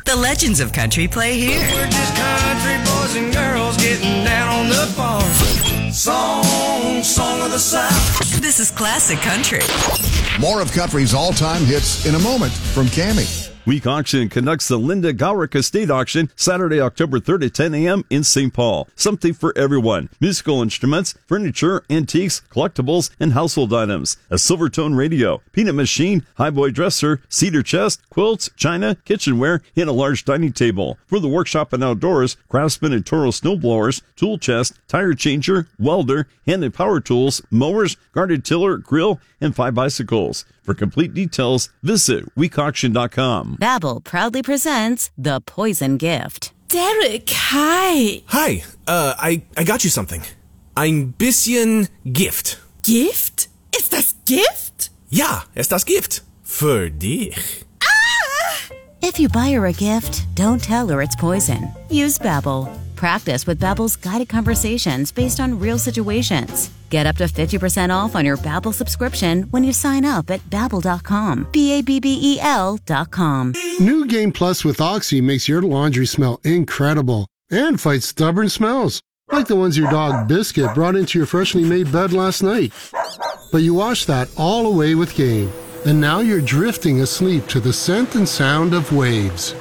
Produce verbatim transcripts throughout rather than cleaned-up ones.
The legends of country play here. We're just country boys and girls getting down on the farm. Song, song of the South. This is classic country. More of country's all-time hits in a moment from Cammie. Week Auction conducts the Linda Gowrick Estate Auction Saturday, October third at ten a.m. in Saint Paul. Something for everyone. Musical instruments, furniture, antiques, collectibles, and household items. A Silvertone radio, peanut machine, highboy dresser, cedar chest, quilts, china, kitchenware, and a large dining table. For the workshop and outdoors, Craftsman and Toro snowblowers, tool chest, tire changer, welder, hand and power tools, mowers, guarded tiller, grill, and five bicycles. For complete details, visit week auction dot com. Babbel proudly presents The Poison Gift. Derek, hi. Hi, uh, I, I got you something. Ein bisschen Gift. Gift? Ist das Gift? Ja, es das Gift. Für dich. Ah! If you buy her a gift, don't tell her it's poison. Use Babbel. Practice with Babbel's guided conversations based on real situations. Get up to fifty percent off on your Babbel subscription when you sign up at babbel dot com. B A B B E L dot com. New Game Plus with Oxy makes your laundry smell incredible and fights stubborn smells, like the ones your dog Biscuit brought into your freshly made bed last night. But you wash that all away with Game, and now you're drifting asleep to the scent and sound of waves.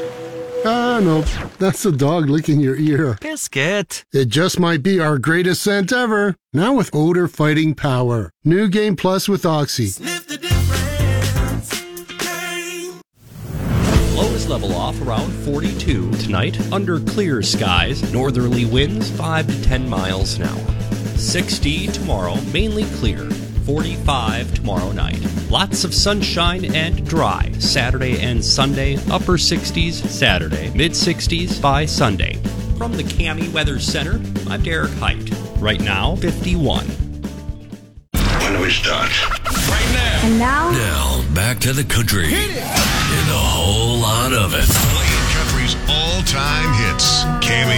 Ah, no, that's the dog licking your ear. Biscuit. It just might be our greatest scent ever. Now with odor-fighting power. New Game Plus with Oxy. Sniff the difference. Game. Lows level off around forty-two tonight. Under clear skies, northerly winds five to ten miles an hour. sixty tomorrow, mainly clear. forty-five tomorrow night. Lots of sunshine and dry Saturday and Sunday. Upper sixties Saturday, mid sixties by Sunday. From the Cammie Weather Center, I'm Derek Height. Right now, fifty-one. When do we start? Right now. And now? Now, back to the country. Hit it. And a whole lot of it. Playing country's all-time hits. Cammie